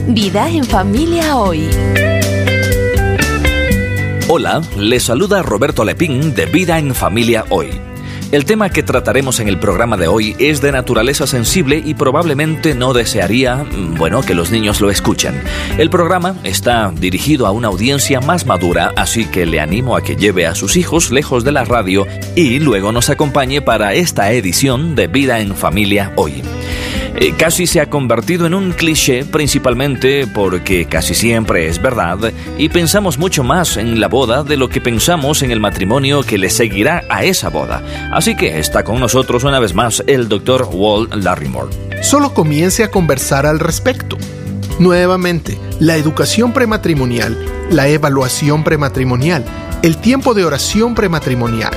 Vida en Familia Hoy. Hola, les saluda Roberto Lepín de Vida en Familia Hoy. El tema que trataremos en el programa de hoy es de naturaleza sensible y probablemente no desearía, que los niños lo escuchen. El programa está dirigido a una audiencia más madura, así que le animo a que lleve a sus hijos lejos de la radio y luego nos acompañe para esta edición de Vida en Familia Hoy. Casi se ha convertido en un cliché, principalmente porque casi siempre es verdad y pensamos mucho más en la boda de lo que pensamos en el matrimonio que le seguirá a esa boda. Así que está con nosotros una vez más el Dr. Walt Larimore. Solo comience a conversar al respecto. Nuevamente, la educación prematrimonial, la evaluación prematrimonial, el tiempo de oración prematrimonial.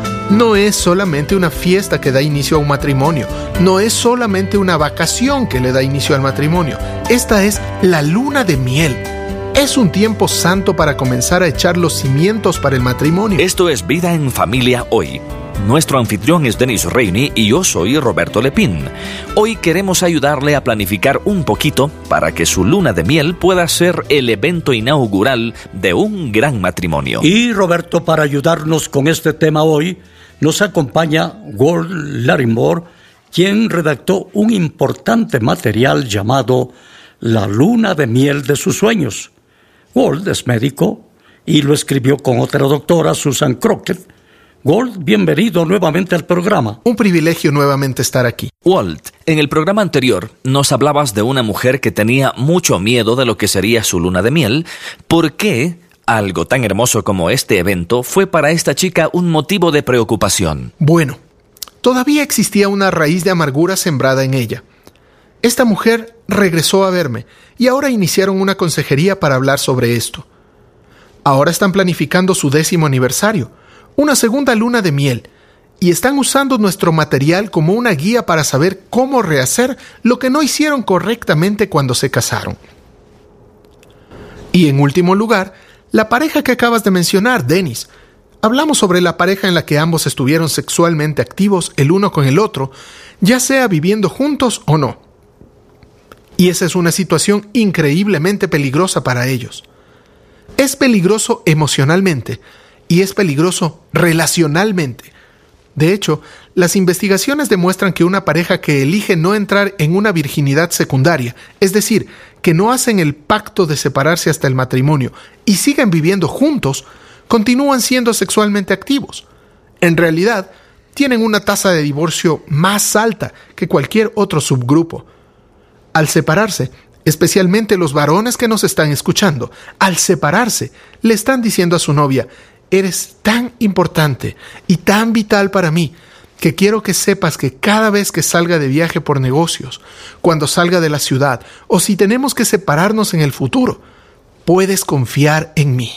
No es solamente una fiesta que da inicio a un matrimonio, no es solamente una vacación que le da inicio al matrimonio. Esta es la luna de miel. Es un tiempo santo para comenzar a echar los cimientos para el matrimonio. Esto es Vida en Familia Hoy. Nuestro anfitrión es Dennis Rainey y yo soy Roberto Lepín. Hoy queremos ayudarle a planificar un poquito para que su luna de miel pueda ser el evento inaugural de un gran matrimonio. Y Roberto, para ayudarnos con este tema hoy, nos acompaña Walt Larimore, quien redactó un importante material llamado La luna de miel de sus sueños. Walt es médico y lo escribió con otra doctora, Susan Crockett. Walt, bienvenido nuevamente al programa. Un privilegio nuevamente estar aquí. Walt, en el programa anterior nos hablabas de una mujer que tenía mucho miedo de lo que sería su luna de miel. ¿Por qué algo tan hermoso como este evento fue para esta chica un motivo de preocupación? Bueno, todavía existía una raíz de amargura sembrada en ella. Esta mujer regresó a verme y ahora iniciaron una consejería para hablar sobre esto. Ahora están planificando su 10º aniversario, una segunda luna de miel, y están usando nuestro material como una guía para saber cómo rehacer lo que no hicieron correctamente cuando se casaron. Y en último lugar, la pareja que acabas de mencionar, Dennis. Hablamos sobre la pareja en la que ambos estuvieron sexualmente activos el uno con el otro, ya sea viviendo juntos o no. Y esa es una situación increíblemente peligrosa para ellos. Es peligroso emocionalmente y es peligroso relacionalmente. De hecho, las investigaciones demuestran que una pareja que elige no entrar en una virginidad secundaria, es decir, que no hacen el pacto de separarse hasta el matrimonio y siguen viviendo juntos, continúan siendo sexualmente activos. En realidad, tienen una tasa de divorcio más alta que cualquier otro subgrupo. Al separarse, especialmente los varones que nos están escuchando, al separarse, le están diciendo a su novia: eres tan importante y tan vital para mí que quiero que sepas que cada vez que salga de viaje por negocios, cuando salga de la ciudad o si tenemos que separarnos en el futuro, puedes confiar en mí.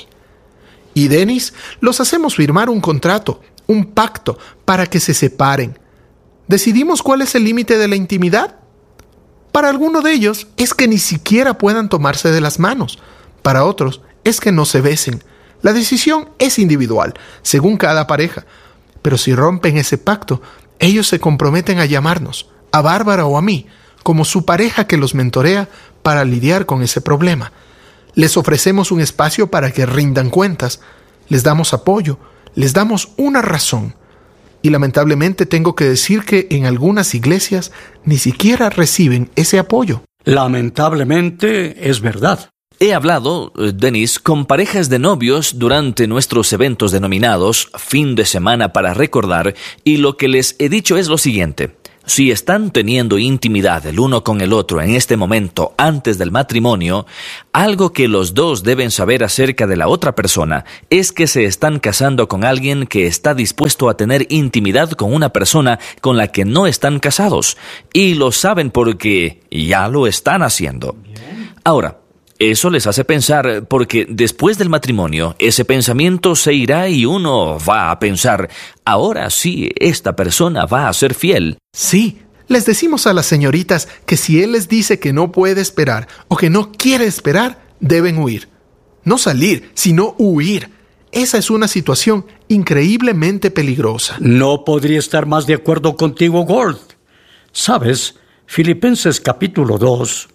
Y Dennis, los hacemos firmar un contrato, un pacto para que se separen. ¿Decidimos cuál es el límite de la intimidad? Para alguno de ellos es que ni siquiera puedan tomarse de las manos. Para otros es que no se besen. La decisión es individual, según cada pareja. Pero si rompen ese pacto, ellos se comprometen a llamarnos, a Bárbara o a mí, como su pareja que los mentorea para lidiar con ese problema. Les ofrecemos un espacio para que rindan cuentas, les damos apoyo, les damos una razón. Y lamentablemente tengo que decir que en algunas iglesias ni siquiera reciben ese apoyo. Lamentablemente es verdad. He hablado, Dennis, con parejas de novios durante nuestros eventos denominados Fin de Semana para Recordar, y lo que les he dicho es lo siguiente: si están teniendo intimidad el uno con el otro en este momento antes del matrimonio, algo que los dos deben saber acerca de la otra persona es que se están casando con alguien que está dispuesto a tener intimidad con una persona con la que no están casados, y lo saben porque ya lo están haciendo. Ahora, eso les hace pensar, porque después del matrimonio, ese pensamiento se irá y uno va a pensar: ahora sí, esta persona va a ser fiel. Sí, les decimos a las señoritas que si él les dice que no puede esperar o que no quiere esperar, deben huir. No salir, sino huir. Esa es una situación increíblemente peligrosa. No podría estar más de acuerdo contigo, Walt. ¿Sabes? Filipenses capítulo 2...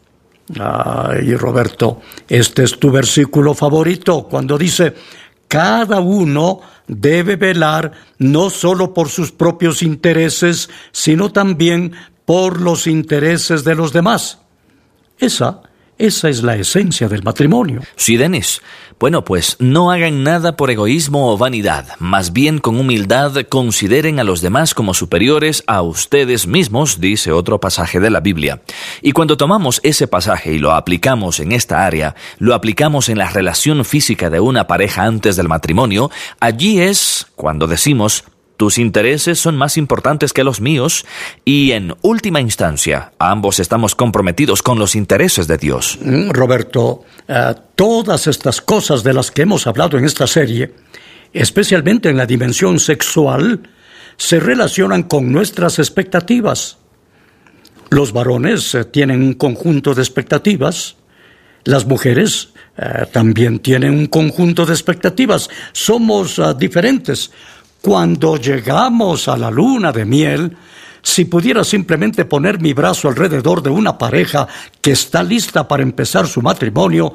Ay, Roberto, este es tu versículo favorito, cuando dice: cada uno debe velar no solo por sus propios intereses, sino también por los intereses de los demás. Esa es la esencia del matrimonio. Sí, Denis. Bueno, pues no hagan nada por egoísmo o vanidad. Más bien, con humildad, consideren a los demás como superiores a ustedes mismos, dice otro pasaje de la Biblia. Y cuando tomamos ese pasaje y lo aplicamos en esta área, lo aplicamos en la relación física de una pareja antes del matrimonio, allí es cuando decimos: tus intereses son más importantes que los míos, y en última instancia, ambos estamos comprometidos con los intereses de Dios. Roberto, todas estas cosas de las que hemos hablado en esta serie, especialmente en la dimensión sexual, se relacionan con nuestras expectativas. Los varones tienen un conjunto de expectativas, las mujeres también tienen un conjunto de expectativas. Somos diferentes. Cuando llegamos a la luna de miel, si pudiera simplemente poner mi brazo alrededor de una pareja que está lista para empezar su matrimonio,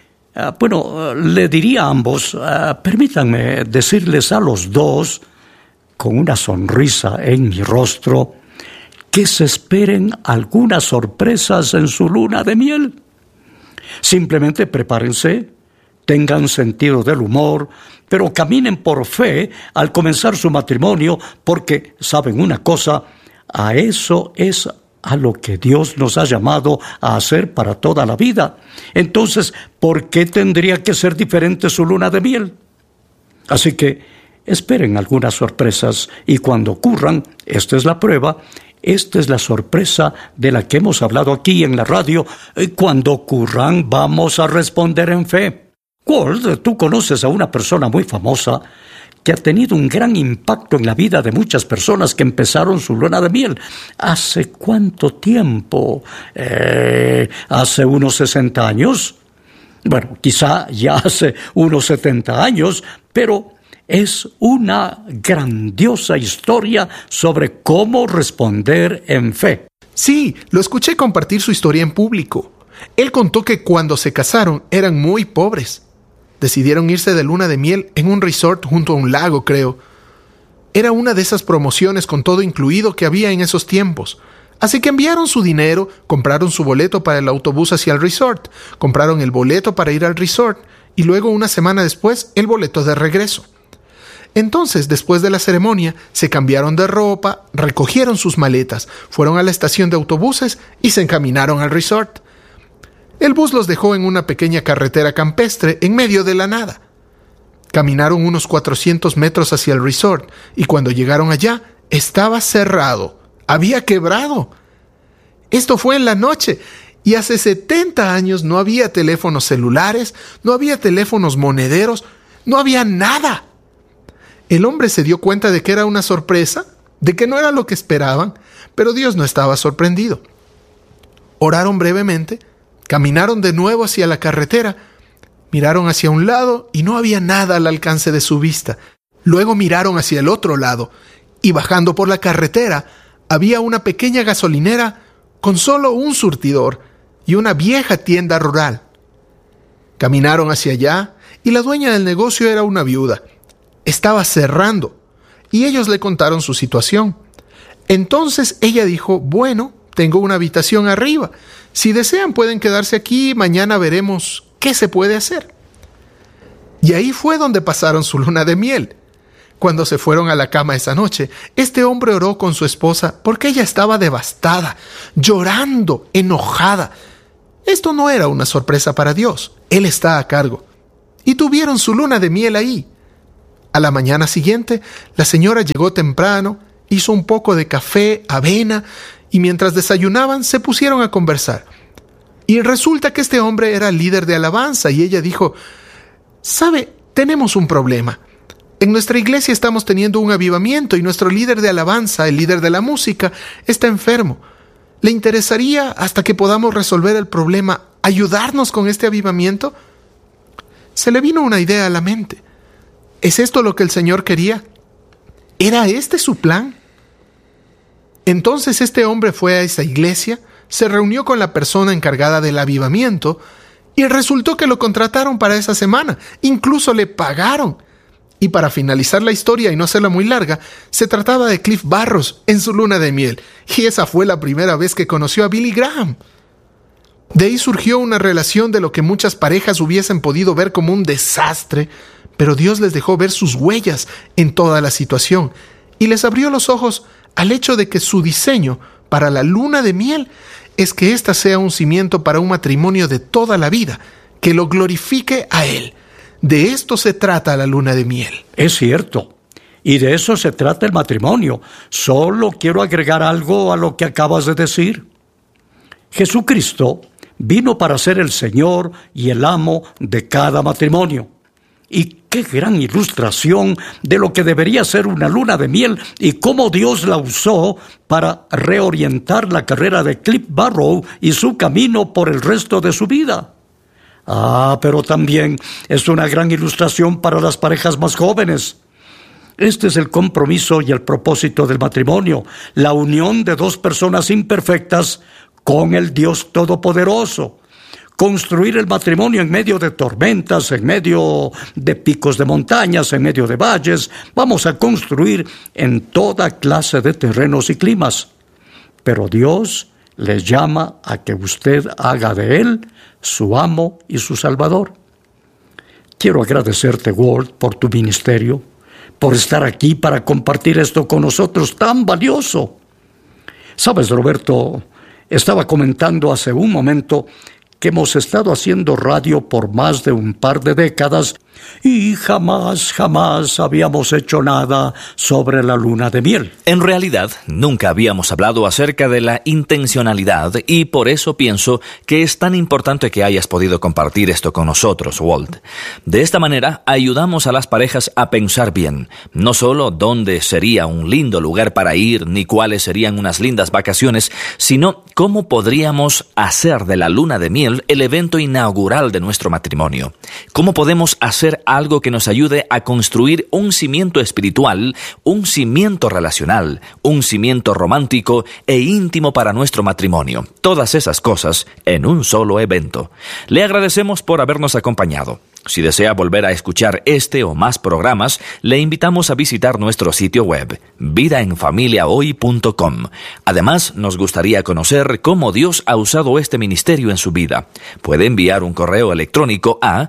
le diría a ambos: permítanme decirles a los dos, con una sonrisa en mi rostro, que se esperen algunas sorpresas en su luna de miel. Simplemente prepárense, tengan sentido del humor, pero caminen por fe al comenzar su matrimonio, porque, ¿saben una cosa? A eso es a lo que Dios nos ha llamado a hacer para toda la vida. Entonces, ¿por qué tendría que ser diferente su luna de miel? Así que esperen algunas sorpresas, y cuando ocurran, esta es la prueba, esta es la sorpresa de la que hemos hablado aquí en la radio. Cuando ocurran, vamos a responder en fe. Walt, tú conoces a una persona muy famosa que ha tenido un gran impacto en la vida de muchas personas que empezaron su luna de miel. ¿Hace cuánto tiempo? ¿Hace unos 60 años? Bueno, quizá ya hace unos 70 años, pero es una grandiosa historia sobre cómo responder en fe. Sí, lo escuché compartir su historia en público. Él contó que cuando se casaron eran muy pobres. Decidieron irse de luna de miel en un resort junto a un lago, creo. Era una de esas promociones con todo incluido que había en esos tiempos. Así que enviaron su dinero, compraron su boleto para el autobús hacia el resort, compraron el boleto para ir al resort y luego, una semana después, el boleto de regreso. Entonces, después de la ceremonia, se cambiaron de ropa, recogieron sus maletas, fueron a la estación de autobuses y se encaminaron al resort. El bus los dejó en una pequeña carretera campestre en medio de la nada. Caminaron unos 400 metros hacia el resort y cuando llegaron allá, estaba cerrado. Había quebrado. Esto fue en la noche y hace 70 años no había teléfonos celulares, no había teléfonos monederos, no había nada. El hombre se dio cuenta de que era una sorpresa, de que no era lo que esperaban, pero Dios no estaba sorprendido. Oraron brevemente, caminaron de nuevo hacia la carretera, miraron hacia un lado y no había nada al alcance de su vista. Luego miraron hacia el otro lado y bajando por la carretera había una pequeña gasolinera con solo un surtidor y una vieja tienda rural. Caminaron hacia allá y la dueña del negocio era una viuda. Estaba cerrando y ellos le contaron su situación. Entonces ella dijo: bueno, tengo una habitación arriba. Si desean pueden quedarse aquí, mañana veremos qué se puede hacer. Y ahí fue donde pasaron su luna de miel. Cuando se fueron a la cama esa noche, este hombre oró con su esposa porque ella estaba devastada, llorando, enojada. Esto no era una sorpresa para Dios. Él está a cargo. Y tuvieron su luna de miel ahí. A la mañana siguiente, la señora llegó temprano, hizo un poco de café, avena, y mientras desayunaban se pusieron a conversar. Y resulta que este hombre era líder de alabanza y ella dijo: ¿sabe? Tenemos un problema. En nuestra iglesia estamos teniendo un avivamiento y nuestro líder de alabanza, el líder de la música, está enfermo. ¿Le interesaría, hasta que podamos resolver el problema, ayudarnos con este avivamiento? Se le vino una idea a la mente. ¿Es esto lo que el Señor quería? ¿Era este su plan? Entonces este hombre fue a esa iglesia, se reunió con la persona encargada del avivamiento y resultó que lo contrataron para esa semana. Incluso le pagaron. Y para finalizar la historia y no hacerla muy larga, se trataba de Cliff Barrows en su luna de miel. Y esa fue la primera vez que conoció a Billy Graham. De ahí surgió una relación de lo que muchas parejas hubiesen podido ver como un desastre, pero Dios les dejó ver sus huellas en toda la situación y les abrió los ojos al hecho de que su diseño para la luna de miel es que ésta sea un cimiento para un matrimonio de toda la vida, que lo glorifique a Él. De esto se trata la luna de miel. Es cierto, y de eso se trata el matrimonio. Solo quiero agregar algo a lo que acabas de decir. Jesucristo vino para ser el Señor y el amo de cada matrimonio. Y qué gran ilustración de lo que debería ser una luna de miel y cómo Dios la usó para reorientar la carrera de Cliff Barrows y su camino por el resto de su vida. Pero también es una gran ilustración para las parejas más jóvenes. Este es el compromiso y el propósito del matrimonio, la unión de dos personas imperfectas con el Dios Todopoderoso. Construir el matrimonio en medio de tormentas, en medio de picos de montañas, en medio de valles. Vamos a construir en toda clase de terrenos y climas. Pero Dios les llama a que usted haga de Él su amo y su salvador. Quiero agradecerte, Walt, por tu ministerio, por estar aquí para compartir esto con nosotros tan valioso. Sabes, Roberto, estaba comentando hace un momento que hemos estado haciendo radio por más de un par de décadas y jamás habíamos hecho nada sobre la luna de miel. En realidad, nunca habíamos hablado acerca de la intencionalidad y por eso pienso que es tan importante que hayas podido compartir esto con nosotros, Walt. De esta manera, ayudamos a las parejas a pensar bien, no solo dónde sería un lindo lugar para ir ni cuáles serían unas lindas vacaciones, sino cómo podríamos hacer de la luna de miel el evento inaugural de nuestro matrimonio. ¿Cómo podemos hacer algo que nos ayude a construir un cimiento espiritual, un cimiento relacional, un cimiento romántico e íntimo para nuestro matrimonio? Todas esas cosas en un solo evento. Le agradecemos por habernos acompañado. Si desea volver a escuchar este o más programas, le invitamos a visitar nuestro sitio web, vidaenfamiliahoy.com. Además, nos gustaría conocer cómo Dios ha usado este ministerio en su vida. Puede enviar un correo electrónico a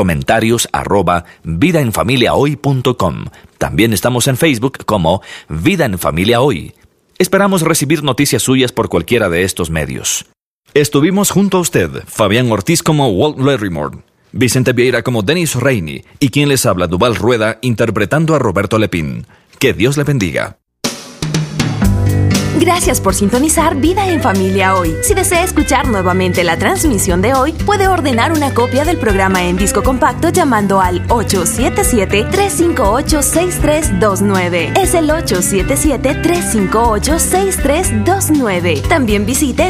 comentarios@vidaenfamiliahoy.com. También estamos en Facebook como Vida en Familia Hoy. Esperamos recibir noticias suyas por cualquiera de estos medios. Estuvimos junto a usted, Fabián Ortiz como Walt Larrimore, Vicente Vieira como Dennis Rainey y quien les habla, Duval Rueda, interpretando a Roberto Lepín. Que Dios le bendiga. Gracias por sintonizar Vida en Familia Hoy. Si desea escuchar nuevamente la transmisión de hoy, puede ordenar una copia del programa en disco compacto llamando al 877-358-6329. Es el 877-358-6329. También visite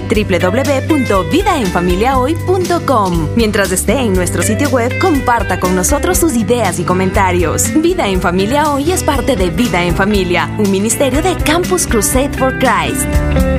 www.vidaenfamiliahoy.com. Mientras esté en nuestro sitio web, comparta con nosotros sus ideas y comentarios. Vida en Familia Hoy es parte de Vida en Familia, un ministerio de Campus Crusade for Christ.